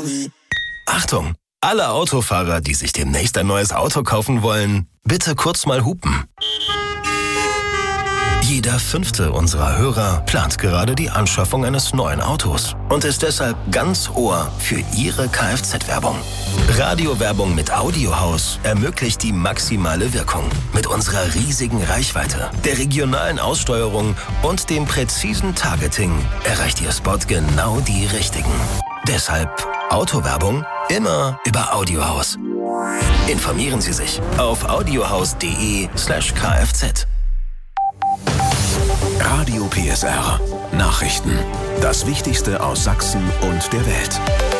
Achtung! Alle Autofahrer, die sich demnächst ein neues Auto kaufen wollen, bitte kurz mal hupen. Jeder 5. unserer Hörer plant gerade die Anschaffung eines neuen Autos und ist deshalb ganz Ohr für Ihre Kfz-Werbung. Radiowerbung mit Audiohaus ermöglicht die maximale Wirkung. Mit unserer riesigen Reichweite, der regionalen Aussteuerung und dem präzisen Targeting erreicht Ihr Spot genau die Richtigen. Deshalb Autowerbung immer über Audiohaus. Informieren Sie sich auf audiohaus.de/kfz. Radio PSR. Nachrichten. Das Wichtigste aus Sachsen und der Welt.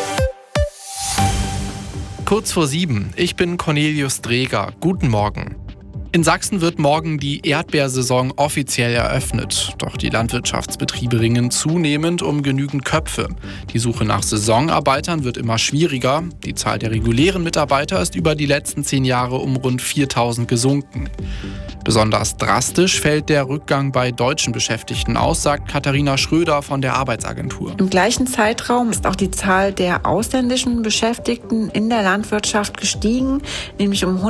Kurz vor 7. Ich bin Cornelius Dreger. Guten Morgen. In Sachsen wird morgen die Erdbeersaison offiziell eröffnet. Doch die Landwirtschaftsbetriebe ringen zunehmend um genügend Köpfe. Die Suche nach Saisonarbeitern wird immer schwieriger. Die Zahl der regulären Mitarbeiter ist über die letzten 10 Jahre um rund 4.000 gesunken. Besonders drastisch fällt der Rückgang bei deutschen Beschäftigten aus, sagt Katharina Schröder von der Arbeitsagentur. Im gleichen Zeitraum ist auch die Zahl der ausländischen Beschäftigten in der Landwirtschaft gestiegen, nämlich um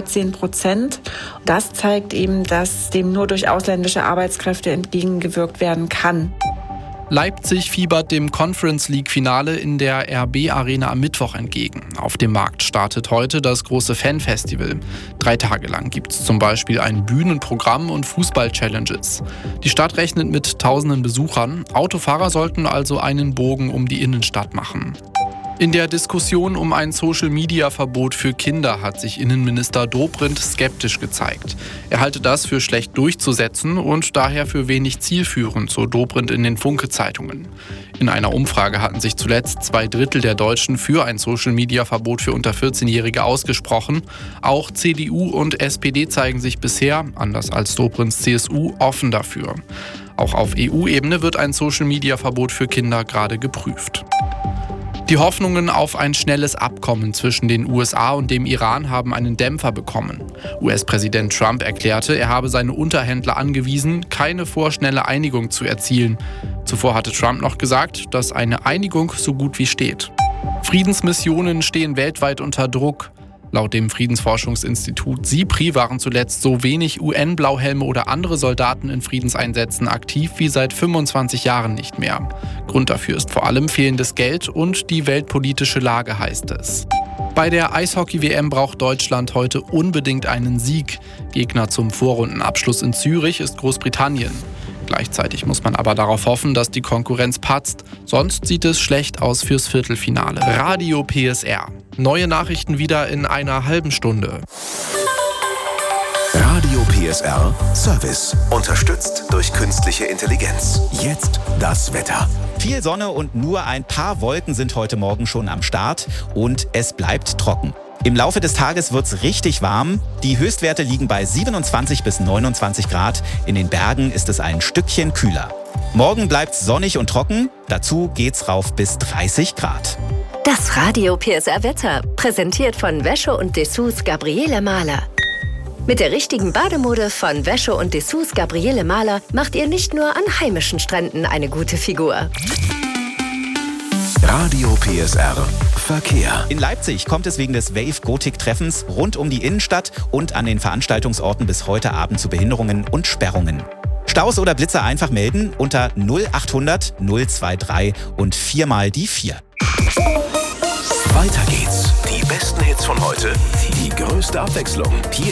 113%. Das zeigt eben, dass dem nur durch ausländische Arbeitskräfte entgegengewirkt werden kann. Leipzig fiebert dem Conference-League-Finale in der RB-Arena am Mittwoch entgegen. Auf dem Markt startet heute das große Fanfestival. 3 Tage lang gibt es zum Beispiel ein Bühnenprogramm und Fußball-Challenges. Die Stadt rechnet mit tausenden Besuchern. Autofahrer sollten also einen Bogen um die Innenstadt machen. In der Diskussion um ein Social-Media-Verbot für Kinder hat sich Innenminister Dobrindt skeptisch gezeigt. Er halte das für schlecht durchzusetzen und daher für wenig zielführend, so Dobrindt in den Funke-Zeitungen. In einer Umfrage hatten sich zuletzt 2/3 der Deutschen für ein Social-Media-Verbot für unter 14-Jährige ausgesprochen. Auch CDU und SPD zeigen sich bisher, anders als Dobrindts CSU, offen dafür. Auch auf EU-Ebene wird ein Social-Media-Verbot für Kinder gerade geprüft. Die Hoffnungen auf ein schnelles Abkommen zwischen den USA und dem Iran haben einen Dämpfer bekommen. US-Präsident Trump erklärte, er habe seine Unterhändler angewiesen, keine vorschnelle Einigung zu erzielen. Zuvor hatte Trump noch gesagt, dass eine Einigung so gut wie steht. Friedensmissionen stehen weltweit unter Druck. Laut dem Friedensforschungsinstitut SIPRI waren zuletzt so wenig UN-Blauhelme oder andere Soldaten in Friedenseinsätzen aktiv wie seit 25 Jahren nicht mehr. Grund dafür ist vor allem fehlendes Geld und die weltpolitische Lage, heißt es. Bei der Eishockey-WM braucht Deutschland heute unbedingt einen Sieg. Gegner zum Vorrundenabschluss in Zürich ist Großbritannien. Gleichzeitig muss man aber darauf hoffen, dass die Konkurrenz patzt. Sonst sieht es schlecht aus fürs Viertelfinale. Radio PSR. Neue Nachrichten wieder in einer halben Stunde. Radio PSR Service. Unterstützt durch künstliche Intelligenz. Jetzt das Wetter. Viel Sonne und nur ein paar Wolken sind heute Morgen schon am Start und es bleibt trocken. Im Laufe des Tages wird's richtig warm. Die Höchstwerte liegen bei 27 bis 29 Grad. In den Bergen ist es ein Stückchen kühler. Morgen bleibt's sonnig und trocken. Dazu geht's rauf bis 30 Grad. Das Radio PSR Wetter, präsentiert von Wäsche und Dessous Gabriele Mahler. Mit der richtigen Bademode von Wäsche und Dessous Gabriele Mahler macht ihr nicht nur an heimischen Stränden eine gute Figur. Radio PSR Verkehr. In Leipzig kommt es wegen des Wave-Gotik-Treffens rund um die Innenstadt und an den Veranstaltungsorten bis heute Abend zu Behinderungen und Sperrungen. Staus oder Blitzer einfach melden unter 0800 023 und 4 mal die 4. Weiter geht's. Die besten Hits von heute. Die größte Abwechslung. Hier